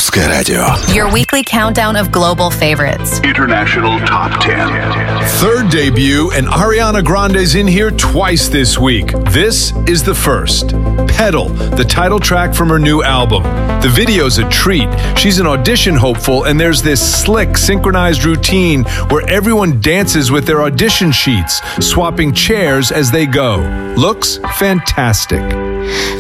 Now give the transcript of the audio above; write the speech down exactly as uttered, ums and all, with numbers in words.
Русское радио. Your weekly countdown of global favorites. International Top ten. Third debut, and Ariana Grande's in here twice this week. This is the first. Pedal, the title track from her new album. The video's a treat. She's an audition hopeful, and there's this slick, synchronized routine where everyone dances with their audition sheets, swapping chairs as they go. Looks fantastic.